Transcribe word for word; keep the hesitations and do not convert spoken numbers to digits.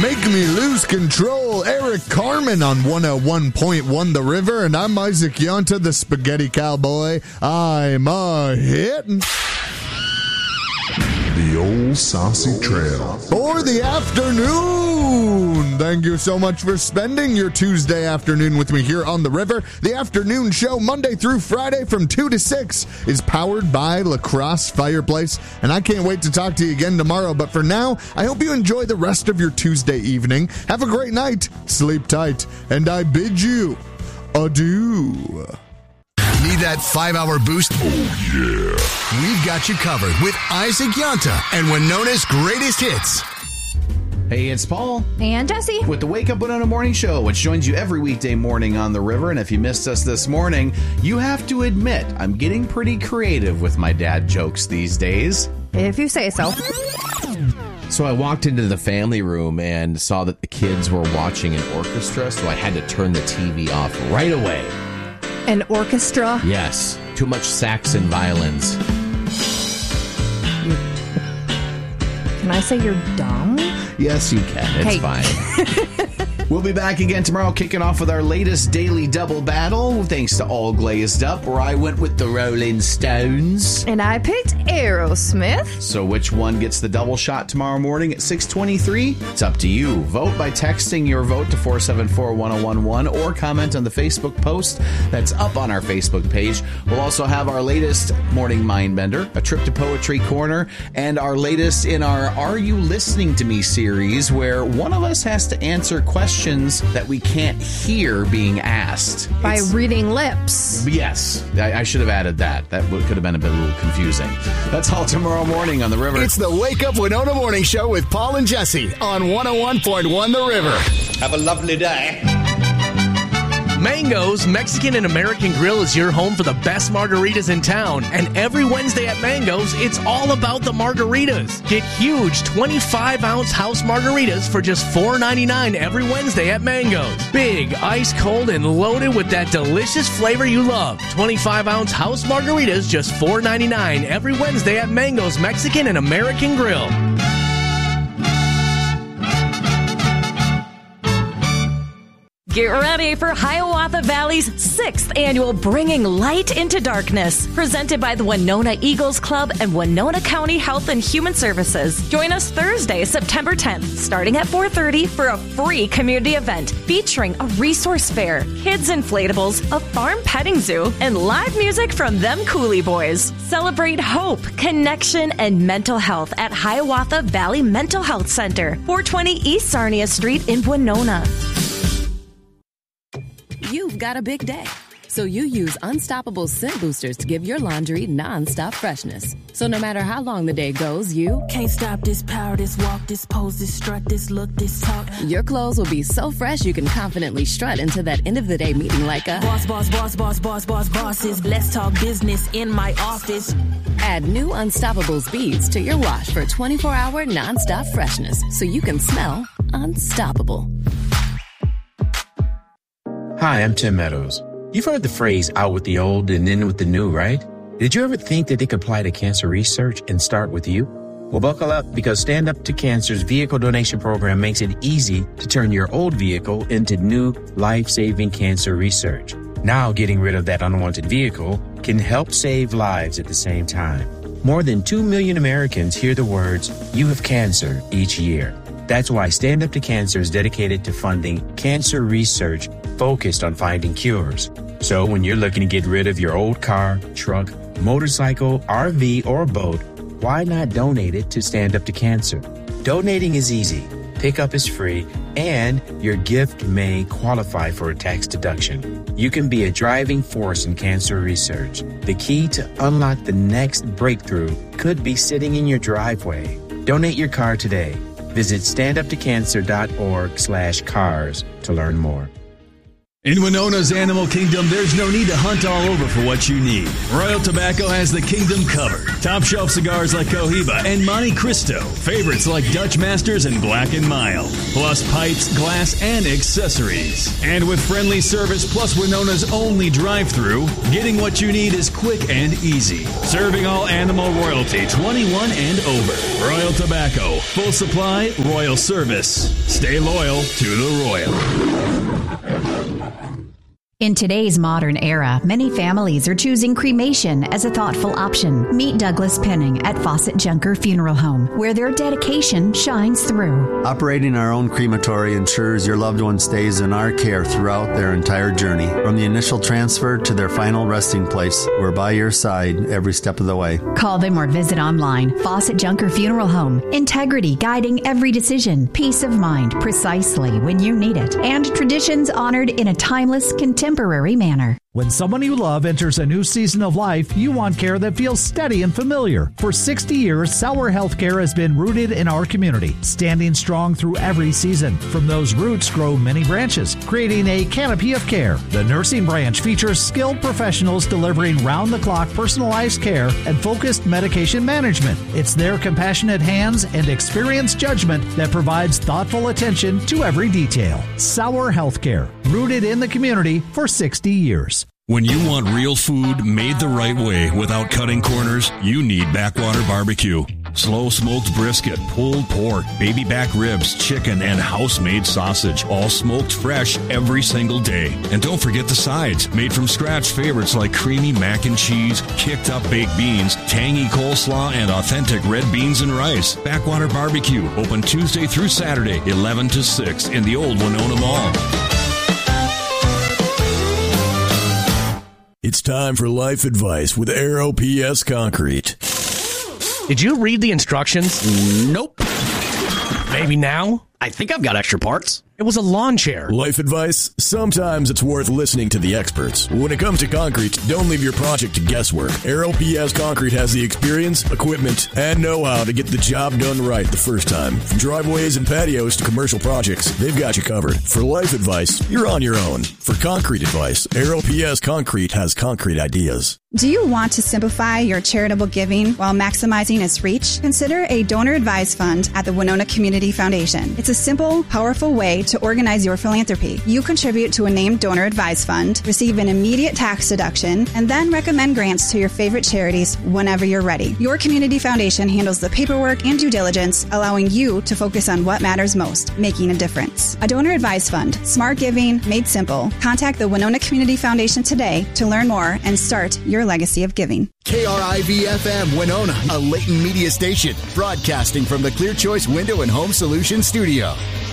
Make Me Lose Control, Eric Carmen on one oh one point one The River, and I'm Isaac Yonta, the Spaghetti Cowboy. I'm a hittin'. The Old Saucy Trail. For the afternoon. Thank you so much for spending your Tuesday afternoon with me here on The River. The afternoon show, Monday through Friday from two to six, is powered by La Crosse Fireplace. And I can't wait to talk to you again tomorrow. But for now, I hope you enjoy the rest of your Tuesday evening. Have a great night. Sleep tight. And I bid you adieu. Need that five-hour boost? Oh, yeah. We've got you covered with Isaac Yonta and Winona's greatest hits. Hey, it's Paul. And Jesse. With the Wake Up Winona Morning Show, which joins you every weekday morning on the river. And if you missed us this morning, you have to admit, I'm getting pretty creative with my dad jokes these days. If you say so. So I walked into the family room and saw that the kids were watching an orchestra, so I had to turn the T V off right away. An orchestra? Yes. Too much sax and violins. Can I say you're dumb? Yes, you can. It's hey. fine. We'll be back again tomorrow, kicking off with our latest daily double battle, thanks to All Glazed Up, where I went with the Rolling Stones. And I picked Aerosmith. So which one gets the double shot tomorrow morning at six twenty-three? It's up to you. Vote by texting your vote to four seven four, one oh one one or comment on the Facebook post that's up on our Facebook page. We'll also have our latest Morning Mindbender, a trip to Poetry Corner, and our latest in our Are You Listening to Me series, where one of us has to answer questions that we can't hear being asked. By It's, reading lips. yes, I, I should have added that. That would, could have been a bit a little confusing. That's all tomorrow morning on the river. It's the Wake Up Winona Morning Show with Paul and Jesse on one oh one point one The River. Have a lovely day. Mango's Mexican and American Grill is your home for the best margaritas in town. And every Wednesday at Mango's, it's all about the margaritas. Get huge twenty-five ounce house margaritas for just four ninety-nine every Wednesday at Mango's. Big, ice cold, and loaded with that delicious flavor you love. twenty-five ounce house margaritas, just four ninety-nine every Wednesday at Mango's Mexican and American Grill. Get ready for Hiawatha Valley's sixth annual Bringing Light into Darkness, presented by the Winona Eagles Club and Winona County Health and Human Services. Join us Thursday, September tenth, starting at four thirty for a free community event featuring a resource fair, kids inflatables, a farm petting zoo, and live music from them Coolie Boys. Celebrate hope, connection, and mental health at Hiawatha Valley Mental Health Center, four twenty East Sarnia Street in Winona. You've got a big day, so you use Unstoppable Scent Boosters to give your laundry nonstop freshness. So no matter how long the day goes, you can't stop this power, this walk, this pose, this strut, this look, this talk. Your clothes will be so fresh you can confidently strut into that end of the day meeting like a boss, boss, boss, boss, boss, boss, bosses. Let's talk business in my office. Add new Unstoppable Beads to your wash for twenty-four hour nonstop freshness, so you can smell unstoppable. Hi, I'm Tim Meadows. You've heard the phrase out with the old and in with the new, right? Did you ever think that it could apply to cancer research and start with you? Well, buckle up, because Stand Up to Cancer's vehicle donation program makes it easy to turn your old vehicle into new life-saving cancer research. Now, getting rid of that unwanted vehicle can help save lives at the same time. More than two million Americans hear the words, "You have cancer," each year. That's why Stand Up to Cancer is dedicated to funding cancer research focused on finding cures. So when you're looking to get rid of your old car, truck, motorcycle, R V, or boat, why not donate it to Stand Up to Cancer? Donating is easy, pickup is free, and your gift may qualify for a tax deduction. You can be a driving force in cancer research. The key to unlock the next breakthrough could be sitting in your driveway. Donate your car today. Visit standuptocancer.org slash cars to learn more. In Winona's Animal Kingdom, there's no need to hunt all over for what you need. Royal Tobacco has the kingdom covered. Top shelf cigars like Cohiba and Monte Cristo. Favorites like Dutch Masters and Black and Mild. Plus pipes, glass, and accessories. And with friendly service plus Winona's only drive-thru, getting what you need is quick and easy. Serving all animal royalty, twenty-one and over. Royal Tobacco, Pro. Full supply, Royal service. Stay loyal to the Royal. In today's modern era, many families are choosing cremation as a thoughtful option. Meet Douglas Penning at Fawcett Junker Funeral Home, where their dedication shines through. Operating our own crematory ensures your loved one stays in our care throughout their entire journey. From the initial transfer to their final resting place, we're by your side every step of the way. Call them or visit online. Fawcett Junker Funeral Home. Integrity guiding every decision. Peace of mind precisely when you need it. And traditions honored in a timeless, contemporary manner. When someone you love enters a new season of life, you want care that feels steady and familiar. For sixty years, Sauer Healthcare has been rooted in our community, standing strong through every season. From those roots grow many branches, creating a canopy of care. The nursing branch features skilled professionals delivering round-the-clock personalized care and focused medication management. It's their compassionate hands and experienced judgment that provides thoughtful attention to every detail. Sauer Healthcare, rooted in the community for sixty years. When you want real food made the right way without cutting corners, you need Backwater Barbecue. Slow smoked brisket, pulled pork, baby back ribs, chicken, and house-made sausage, all smoked fresh every single day. And don't forget the sides, made from scratch favorites like creamy mac and cheese, kicked up baked beans, tangy coleslaw, and authentic red beans and rice. Backwater Barbecue, open Tuesday through Saturday, eleven to six in the old Winona Mall. It's time for life advice with Aero P S Concrete. Did you read the instructions? Nope. Maybe now? I think I've got extra parts. It was a lawn chair. Life advice? Sometimes it's worth listening to the experts. When it comes to concrete, don't leave your project to guesswork. Aero P S Concrete has the experience, equipment, and know-how to get the job done right the first time. From driveways and patios to commercial projects, they've got you covered. For life advice, you're on your own. For concrete advice, Aero P S Concrete has concrete ideas. Do you want to simplify your charitable giving while maximizing its reach? Consider a donor-advised fund at the Winona Community Foundation. It's a simple, powerful way to organize your philanthropy. You contribute to a named donor-advised fund, receive an immediate tax deduction, and then recommend grants to your favorite charities whenever you're ready. Your community foundation handles the paperwork and due diligence, allowing you to focus on what matters most, making a difference. A donor-advised fund, smart giving, made simple. Contact the Winona Community Foundation today to learn more and start your legacy of giving. K R I V F M Winona, a Leighton Media station, broadcasting from the Clear Choice Window and Home Solutions studio.